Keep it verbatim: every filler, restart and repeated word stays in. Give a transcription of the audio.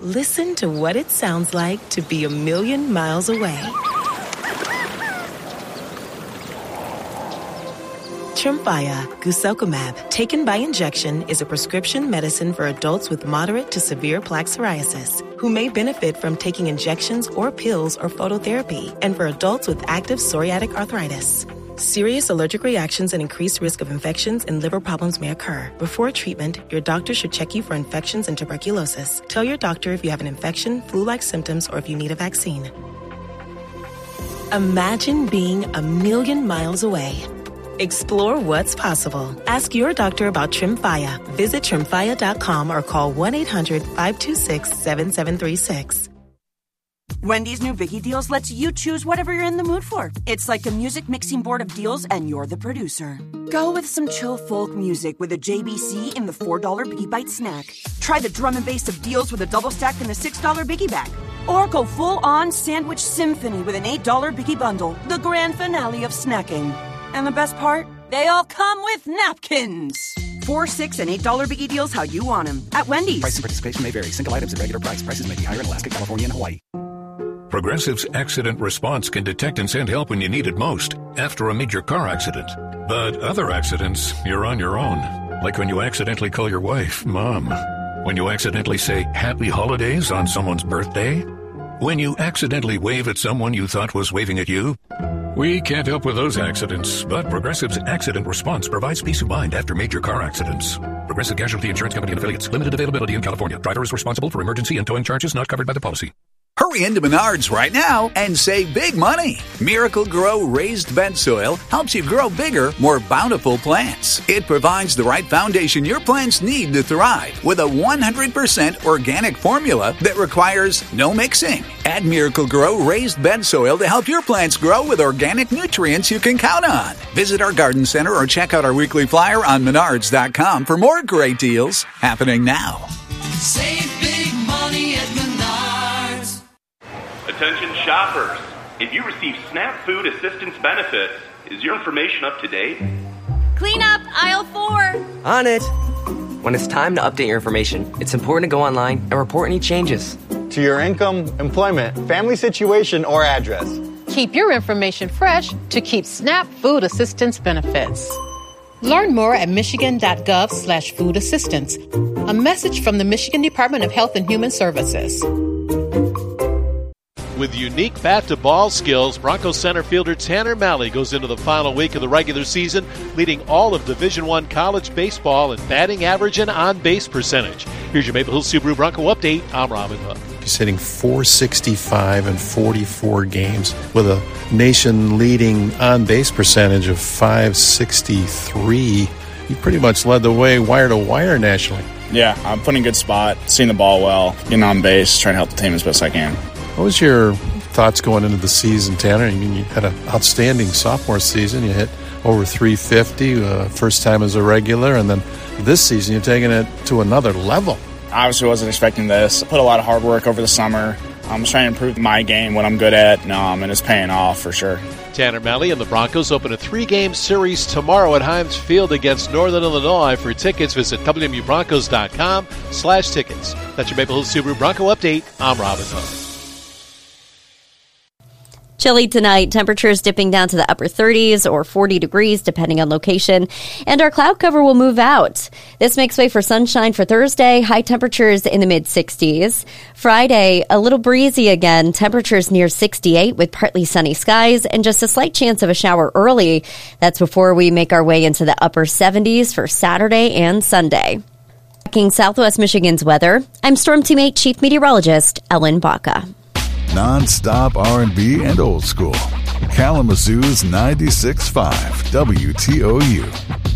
Listen to what it sounds like to be a million miles away. Tremfya guselkumab, taken by injection, is a prescription medicine for adults with moderate to severe plaque psoriasis who may benefit from taking injections or pills or phototherapy, and for adults with active psoriatic arthritis. Serious allergic reactions and increased risk of infections and liver problems may occur. Before treatment, your doctor should check you for infections and tuberculosis. Tell your doctor if you have an infection, flu-like symptoms, or if you need a vaccine. Imagine being a million miles away. Explore what's possible. Ask your doctor about Tremfya. Visit tremfya dot com or call one eight hundred five two six seven seven three six. Wendy's new Biggie Deals lets you choose whatever you're in the mood for. It's like a music mixing board of deals, and you're the producer. Go with some chill folk music with a J B C in the four dollar Biggie Bite snack. Try the drum and bass of deals with a double stack in the six dollar Biggie Bag. Or go full-on sandwich symphony with an eight dollar Biggie Bundle, the grand finale of snacking. And the best part? They all come with napkins. Four, six, and eight dollar Biggie Deals how you want them at Wendy's. Price and participation may vary. Single items at regular price. Prices may be higher in Alaska, California, and Hawaii. Progressive's Accident Response can detect and send help when you need it most, after a major car accident. But other accidents, you're on your own. Like when you accidentally call your wife Mom. When you accidentally say Happy Holidays on someone's birthday. When you accidentally wave at someone you thought was waving at you. We can't help with those accidents, but Progressive's Accident Response provides peace of mind after major car accidents. Progressive Casualty Insurance Company and Affiliates. Limited availability in California. Driver is responsible for emergency and towing charges not covered by the policy. Hurry into Menards right now and save big money. Miracle Grow raised bed soil helps you grow bigger, more bountiful plants. It provides the right foundation your plants need to thrive with a one hundred percent organic formula that requires no mixing. Add Miracle Grow raised bed soil to help your plants grow with organic nutrients you can count on. Visit our garden center or check out our weekly flyer on menards dot com for more great deals happening now. Save big money at Menards. Attention shoppers, if you receive SNAP Food Assistance benefits, is your information up to date? Clean up aisle four. On it. When it's time to update your information, it's important to go online and report any changes. To your income, employment, family situation, or address. Keep your information fresh to keep SNAP Food Assistance benefits. Learn more at michigan.gov slash food assistance. A message from the Michigan Department of Health and Human Services. With unique bat-to-ball skills, Broncos center fielder Tanner Malley goes into the final week of the regular season, leading all of Division I college baseball in batting average and on-base percentage. Here's your Maple Hills Subaru Bronco update. I'm Robin Hood. He's hitting four sixty-five in forty-four games with a nation-leading on-base percentage of five sixty-three. He pretty much led the way wire-to-wire nationally. Yeah, I'm putting a good spot, seeing the ball well, getting on base, trying to help the team as best I can. What was your thoughts going into the season, Tanner? I mean, you had an outstanding sophomore season. You hit over three fifty, uh, first time as a regular, and then this season you're taking it to another level. Obviously wasn't expecting this. I put a lot of hard work over the summer. I'm just trying to improve my game, what I'm good at, um, and it's paying off for sure. Tanner Malley and the Broncos open a three-game series tomorrow at Himes Field against Northern Illinois. For tickets, visit w m u broncos dot com slash tickets. That's your Maple Hills Subaru Bronco update. I'm Robin Hood. Chilly tonight, temperatures dipping down to the upper thirties or forty degrees depending on location, and our cloud cover will move out. This makes way for sunshine for Thursday, high temperatures in the mid-sixties. Friday, a little breezy again, temperatures near sixty-eight with partly sunny skies and just a slight chance of a shower early. That's before we make our way into the upper seventies for Saturday and Sunday. Tracking Southwest Michigan's weather, I'm Storm Teammate Chief Meteorologist Ellen Baca. Non-stop R and B and old school. Kalamazoo's ninety-six point five W T O U.